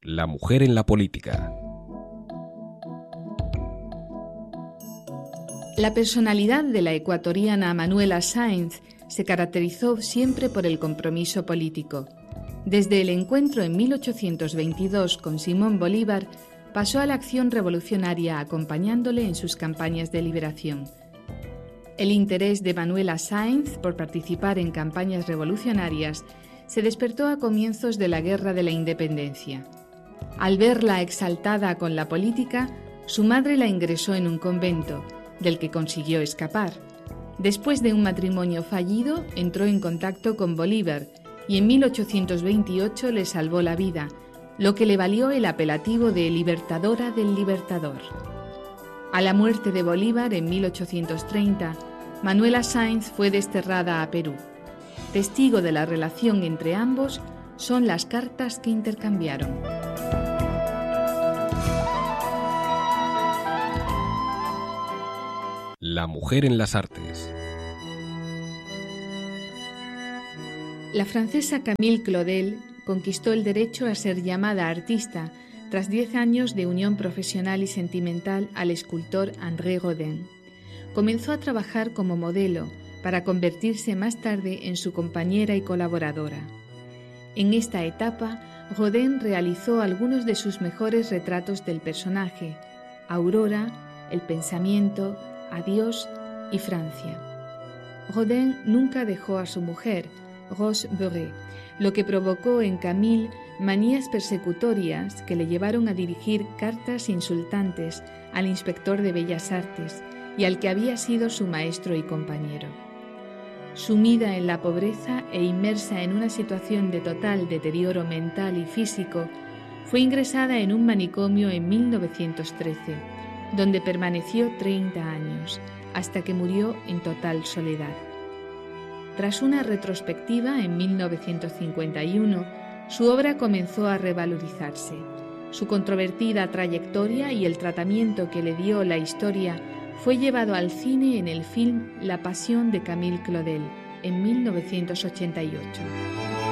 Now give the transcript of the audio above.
La mujer en la política. La personalidad de la ecuatoriana Manuela Sáenz se caracterizó siempre por el compromiso político. Desde el encuentro en 1822 con Simón Bolívar, pasó a la acción revolucionaria acompañándole en sus campañas de liberación. El interés de Manuela Sáenz por participar en campañas revolucionarias se despertó a comienzos de la Guerra de la Independencia. Al verla exaltada con la política, su madre la ingresó en un convento, del que consiguió escapar. Después de un matrimonio fallido, entró en contacto con Bolívar y en 1828 le salvó la vida, lo que le valió el apelativo de Libertadora del Libertador. A la muerte de Bolívar en 1830, Manuela Sáenz fue desterrada a Perú. Testigo de la relación entre ambos son las cartas que intercambiaron. La mujer en las artes. La francesa Camille Claudel conquistó el derecho a ser llamada artista tras 10 años de unión profesional y sentimental al escultor André Rodin. Comenzó a trabajar como modelo para convertirse más tarde en su compañera y colaboradora. En esta etapa, Rodin realizó algunos de sus mejores retratos del personaje: Aurora, El pensamiento, Adiós y Francia. Rodin nunca dejó a su mujer, Rose Beuret, lo que provocó en Camille manías persecutorias que le llevaron a dirigir cartas insultantes al inspector de Bellas Artes y al que había sido su maestro y compañero. Sumida en la pobreza e inmersa en una situación de total deterioro mental y físico, fue ingresada en un manicomio en 1913, donde permaneció 30 años, hasta que murió en total soledad. Tras una retrospectiva en 1951, su obra comenzó a revalorizarse. Su controvertida trayectoria y el tratamiento que le dio la historia fue llevado al cine en el film La pasión de Camille Claudel en 1988.